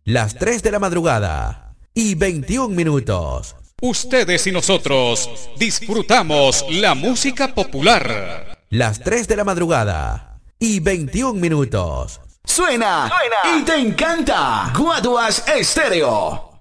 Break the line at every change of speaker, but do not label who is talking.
Las 3 de la madrugada y 21 minutos.
Ustedes y nosotros disfrutamos la música popular.
Las 3 de la madrugada y 21 minutos.
Suena y te encanta. Guaduas Estéreo.